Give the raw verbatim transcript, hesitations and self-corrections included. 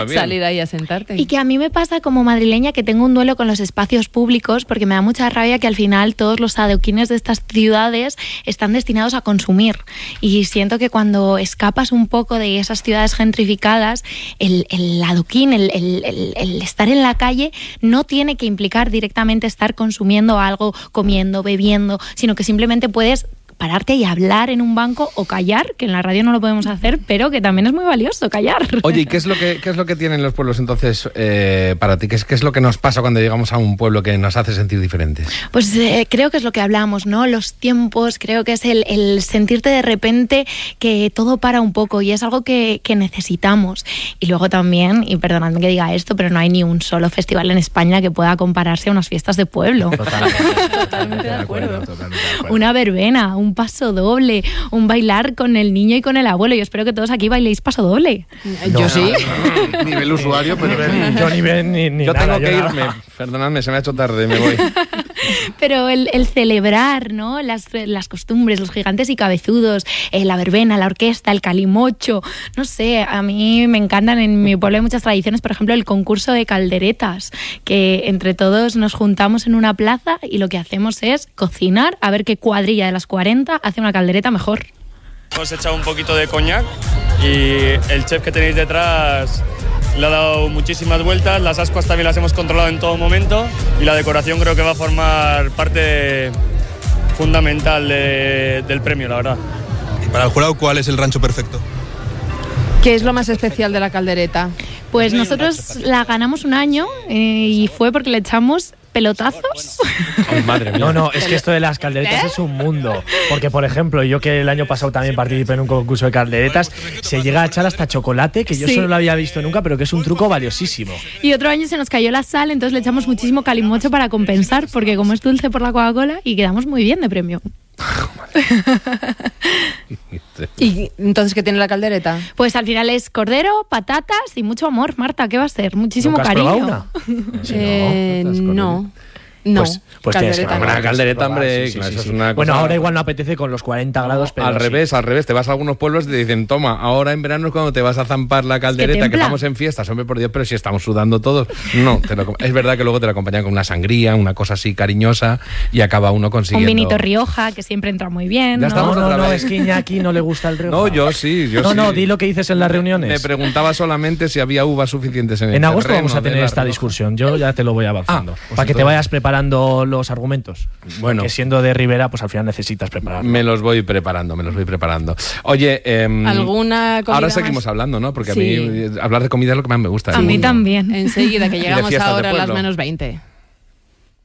salir ahí a sentarte. Y que a mí me pasa como madrileña que tengo un duelo con los espacios públicos porque me da mucha rabia que al final todos los adoquines de estas ciudades están destinados a consumir. Y siento que cuando escapas un poco de esas ciudades gentrificadas, el, el adoquín, el, el, el, el estar en la calle no tiene que implicar directamente estar consumiendo algo, comiendo, bebiendo, sino que simplemente puedes pararte y hablar en un banco o callar, que en la radio no lo podemos hacer, pero que también es muy valioso callar. Oye, ¿y qué es lo que, qué es lo que tienen los pueblos entonces eh, para ti? ¿Qué es, ¿Qué es lo que nos pasa cuando llegamos a un pueblo que nos hace sentir diferentes? Pues eh, creo que es lo que hablamos, ¿no? Los tiempos, creo que es el, el sentirte de repente que todo para un poco y es algo que, que necesitamos. Y luego también, y perdonadme que diga esto, pero no hay ni un solo festival en España que pueda compararse a unas fiestas de pueblo. Totalmente, totalmente de acuerdo. Totalmente de acuerdo. Una verbena, un paso doble, un bailar con el niño y con el abuelo. Yo espero que todos aquí bailéis paso doble. No, yo sí. No, nivel usuario, pero... Yo ni ven ni, ni Yo nada, tengo que yo irme. nada. Perdonadme, se me ha hecho tarde, me voy. Pero el, el celebrar, ¿no? Las, las costumbres, los gigantes y cabezudos, eh, la verbena, la orquesta, el calimocho, no sé, a mí me encantan. En mi pueblo hay muchas tradiciones, por ejemplo, el concurso de calderetas, que entre todos nos juntamos en una plaza y lo que hacemos es cocinar, a ver qué cuadrilla de las cuarenta hace una caldereta mejor. Hemos echado un poquito de coñac y el chef que tenéis detrás le ha dado muchísimas vueltas, las ascuas también las hemos controlado en todo momento y la decoración creo que va a formar parte fundamental de, del premio, la verdad. Y para el jurado, ¿cuál es el rancho perfecto? ¿Qué es lo más especial de la caldereta? Pues nosotros la ganamos un año eh, y fue porque le echamos pelotazos. Ay, madre mía. No, no, es que esto de las calderetas es un mundo. Porque, por ejemplo, yo que el año pasado también participé en un concurso de calderetas, se llega a echar hasta chocolate, que yo Sí. eso no lo había visto nunca, pero que es un truco valiosísimo. Y otro año se nos cayó la sal, entonces le echamos muchísimo calimocho para compensar, porque como es dulce por la Coca-Cola, y quedamos muy bien de premio. ¿Y entonces qué tiene la caldereta? Pues al final es cordero, patatas y mucho amor, Marta, ¿qué va a ser? Muchísimo ¿Nunca has cariño. probado una? Sí, Eh, estás con no. No, Pues- pues tienes que caldereta probar. no. Una caldereta, hombre, Sí, sí, claro, sí, eso sí. es una Bueno, cosa- ahora igual no apetece con los cuarenta grados, pero al sí. revés, al revés, te vas a algunos pueblos y te dicen, toma, ahora en verano es cuando te vas a zampar la caldereta, que, templa. estamos en fiestas, hombre, por Dios, pero si estamos sudando todos. No, te lo- es verdad que luego te lo acompañan con una sangría, una cosa así cariñosa, y acaba uno consiguiendo... Un vinito Rioja, que siempre entra muy bien, Ya ¿no? estamos No, no, otra no, vez. es que Iñaki no le gusta el Rioja. No, yo sí, yo no, sí. no, di lo que dices en las reuniones. Me preguntaba solamente si había uvas suficientes en el En agosto terreno vamos a de tener la esta Rioja. discusión, yo ya te lo voy avanzando. Ah, pues para que te entonces- vayas preparando los argumentos. Bueno. Que siendo de Rivera, pues al final necesitas prepararlo. Me los voy preparando, me los voy preparando. Oye, em, ¿Alguna comida ahora más? seguimos hablando, ¿no? Porque Sí. a mí eh, hablar de comida es lo que más me gusta. A del mí mundo. también. Enseguida, que de llegamos fiestas de ahora a las pueblo. menos veinte.